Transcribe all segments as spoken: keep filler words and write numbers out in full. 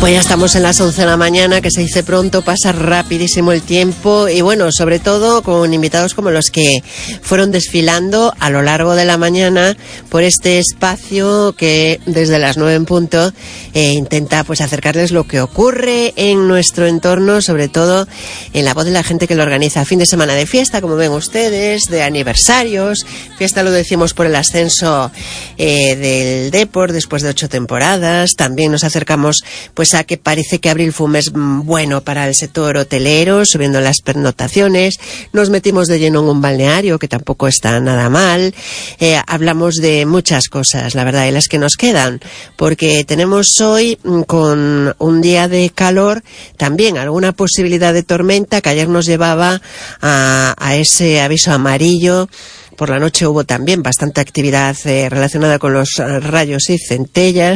Pues ya estamos en las once de la mañana, que se dice pronto, pasa rapidísimo el tiempo y bueno, sobre todo con invitados como los que fueron desfilando a lo largo de la mañana por este espacio que desde las nueve en punto eh, intenta pues acercarles lo que ocurre en nuestro entorno, sobre todo en la voz de la gente que lo organiza. Fin de semana de fiesta, como ven ustedes, de aniversarios, fiesta lo decimos por el ascenso eh, del Depor después de ocho temporadas. También nos acercamos pues a que parece que abril fue un mes bueno para el sector hotelero, subiendo las pernotaciones. Nos metimos de lleno en un balneario, que tampoco está nada mal. Eh, hablamos de muchas cosas, la verdad, y las que nos quedan, porque tenemos hoy, con un día de calor, también alguna posibilidad de tormenta, que ayer nos llevaba a, a ese aviso amarillo. Por la noche hubo también bastante actividad eh, relacionada con los rayos y centellas.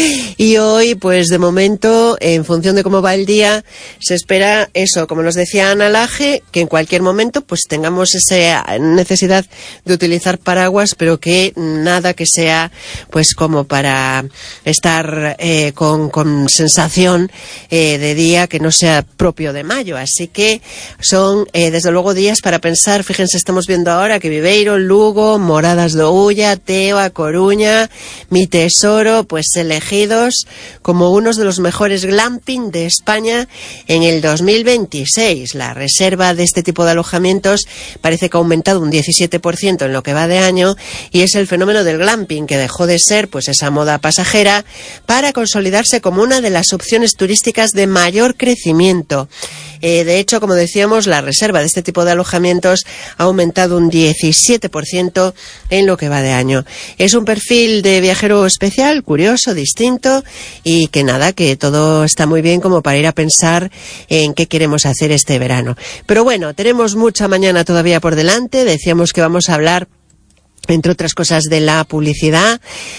Y hoy, pues de momento, en función de cómo va el día, se espera eso, como nos decía Ana Laje, que en cualquier momento pues tengamos esa necesidad de utilizar paraguas, pero que nada que sea pues como para estar eh, con, con sensación eh, de día que no sea propio de mayo. Así que son eh, desde luego días para pensar. Fíjense, estamos viendo ahora que Viveiro, Lugo, Moradas do Ulla, Teo, A Coruña, Mi Tesoro, pues elegidos como unos de los mejores glamping de España en el dos mil veintiséis. La reserva de este tipo de alojamientos parece que ha aumentado un diecisiete por ciento en lo que va de año, y es el fenómeno del glamping, que dejó de ser pues esa moda pasajera para consolidarse como una de las opciones turísticas de mayor crecimiento. Eh, de hecho, como decíamos, la reserva de este tipo de alojamientos ha aumentado un diecisiete por ciento en lo que va de año. Es un perfil de viajero especial, curioso, distinto, y que nada, que todo está muy bien como para ir a pensar en qué queremos hacer este verano. Pero bueno, tenemos mucha mañana todavía por delante. Decíamos que vamos a hablar, entre otras cosas, de la publicidad,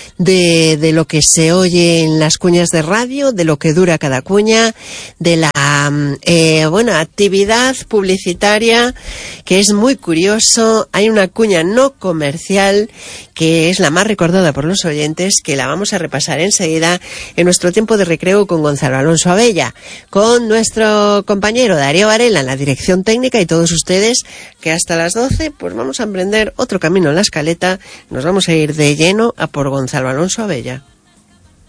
de, de lo que se oye en las cuñas de radio, de lo que dura cada cuña, de la eh, bueno, actividad publicitaria, que es muy curioso. Hay una cuña no comercial que es la más recordada por los oyentes, que la vamos a repasar enseguida en nuestro tiempo de recreo con Gonzalo Alonso Abella, con nuestro compañero Darío Varela en la dirección técnica, y todos ustedes que hasta las doce pues vamos a emprender otro camino en la escaleta. Nos vamos a ir de lleno a por Gonzalo Alonso Abella.